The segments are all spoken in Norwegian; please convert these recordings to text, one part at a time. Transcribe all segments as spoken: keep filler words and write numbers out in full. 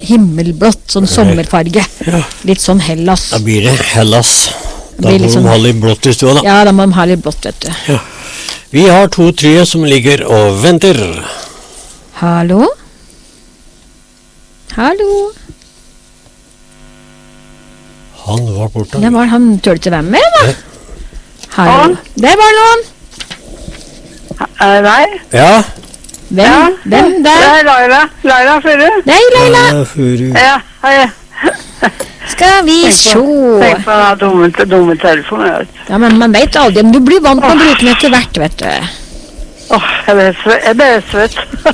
himmelblått, sånn sommerfarge. Ja. Litt sånn Hellas. Da blir det Hellas. Da blir må liksom- de ha litt blått i stua, da. Ja, da må de ha litt blått, vet du. Ja. Vi har to tre som ligger og venter. Hallo? Hallo? Han var borte. Det var han tølte hvem med, da? Ja. Hallo? Det var noen. Er det deg? Ja. Hvem? Ja. Hvem Det der? er Laila. Laila Furu. Nei, Leila. Ja, Furu. Ja, hei. Skal vi Tenk se. på, tenk på den dumme, dumme telefonen, jeg vet. Ja, men man vet aldri. Men du blir vant med å bruke den etter hvert, vet du. Åh, jeg ble svett. Jeg ble svett.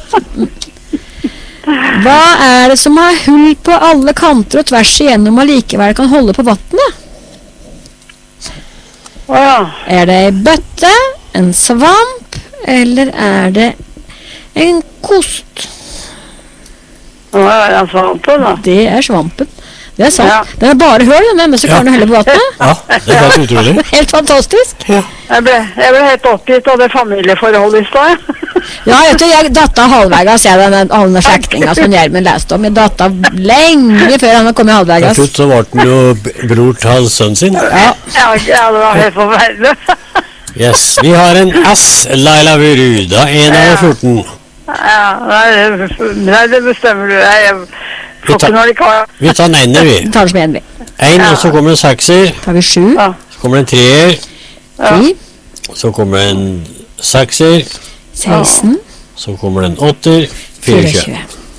Hva er det som har hull på alle kanter og tvers igjennom og likevel kan holde på vattnet? Åja. Er det en bøtte, en svamp, eller er det en kost? Nå er jeg sånn på, da. Det er svampen. Det er sant. Ja. Den er bare høl, den eneste karen å helle på vattnet. Ja, det er helt utrolig. Helt fantastisk. Ja. Jeg ble, jeg ble helt oppgitt av det familieforholdet i stad. Ja, vet du, jeg datta halvveis, jeg, den alle slektninga som Gjermund leste om. Jeg datta lenge før han var kommet Til halvveis. slutt så ble han jo b- bror til sønnen sin. Ja. Ja, ja, det var helt forferdelig. Yes, vi har en S, Laila Furu. Da er en av fjorten. Ja, nei, det- nei, det bestemmer du. Jeg, jeg får ikke noe likar. Vi tar den ene, vi. Vi tar den som en, vi. En, og så kommer en sekser. Tar vi sju, Ja. Så kommer en treer. ti, Så kommer en sekser. seksten, Så kommer det en åtter. fireogtjue. tjuefire.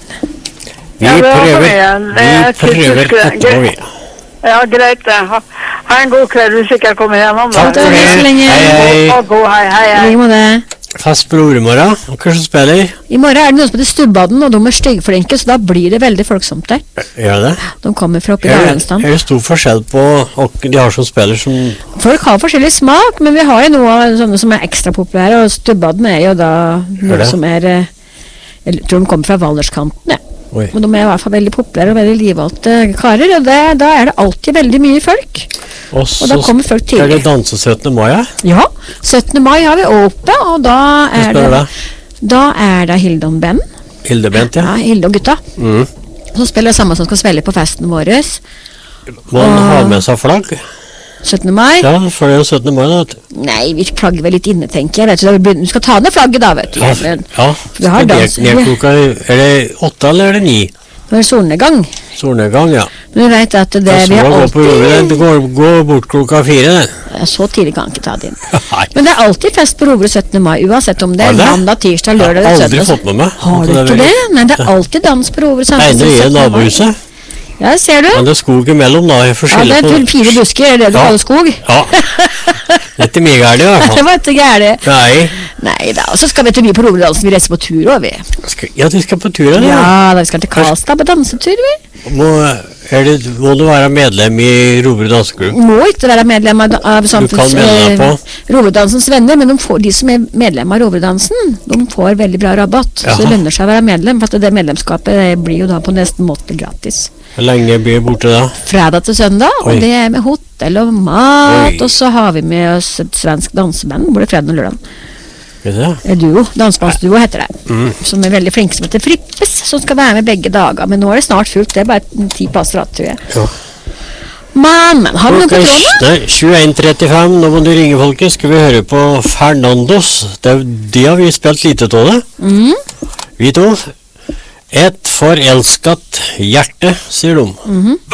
Vi Ja, det var for prøver. mye. Vi Jeg synes prøver du skulle- etterpå, vi. Ja, greit det. Ha, ha en god kveld hvis ikke jeg kommer igjennom. Takk for det. det. Så lenge. Hei, hei. Og god hei, hei, hei. Vi må det. Fest på Oremorgen. Hva som spiller? I morgen er det noen som heter Stubbaden, og de er styggflinke, så da blir det veldig folksomt der. Gjør det? De kommer fra oppi Er det, Dalensland. er det stor forskjell på og de har som spiller som Folk har forskjellig smak, men vi har jo noe sånne som er ekstra populære, og Stubbaden er jo da Er noe det? som er eh, Jeg tror de kommer fra Valderskanten, ja. Oi. Men de er i hvert fall veldig populære og veldig livvalgte karer, og det, da er det alltid veldig mye folk. Og Og da så kommer folk er det tidlig. danse syttende mai, ja? Ja, syttende mai har vi åpent, og da Hva er spiller det, det? da er det Hilde og Ben, Hildebent, ja, ja. Hilde og gutta, Mm. som spiller det samme som skal spille på festen vår. Må man ha med seg flagg? syttende mai. Ja, for det er jo syttende mai, da. vet du. Nei, vi flagger vel litt inne, tenker jeg. Vet du, da vi begynner- vi skal ta ned flagget da, vet du. Ja, Men ja. vi har Det dans. er ned klokka, er det åtte eller er det ni? Nå er det solnedgang. Solnedgang, ja. Men du vet at det, Ja, vi så har gå på Roverud, det alltid... går, går bort klokka fire, det. Ja, Så tidlig kan jeg ikke ta det inn. Nei. Men det er alltid fest på Roverud syttende mai, uansett om det Har er du det? mandag, tirsdag, Jeg lørdag har eller aldri søndag. fått med meg. Har du ikke det? Nei, det er alltid dans på Roverud Nei, samtidig det er syttende mai. nabohuset. Ja, ser du? Men det er skog imellom, da. Jeg får Ja, skille det er på til fire busker, er det du Ja. kaller skog? Ja. Det er ikke mye gærent, i hvert Det fall. var ikke gærent. Nei. Nei da, og så skal vi til vi på Roveruddansen, vi reiser på tur også, vi. Skal, ja, du skal på tur, eller? Ja, da vi skal til Karlstad på dansetur, vi. Må, er det, må du være medlem i Roverud danseklubb? Må ikke være medlem av, av Du kan melde deg på. eh, Roveruddansens venner, men de, får, de som er medlem av Roveruddansen, de får veldig bra rabatt. Så Jaha. det lønner seg å være medlem, for at det medlemskapet det blir jo da på nesten måte gratis. Hvor lenge blir jeg borte da? Fredag til søndag, Oi. og det er med hotell og mat, Oi. og så har vi med oss et svensk danseband, både fredag og lørdag. Vet du det? Et duo, dansebandsduo heter det, Mm. som er veldig flinke, som heter Frippes, som skal være med begge dager, men nå er det snart fullt, det er bare ti plasser att, tror jeg. Ja. Men, men, har vi noe på Klokka tråden? er tjueen trettifem, nå må du ringe, folkens. Skal vi høre på Fernandos? Det, de har vi spilt lite av det. Mm. Vi to. Et forelsket hjerte, sier de. Mhm.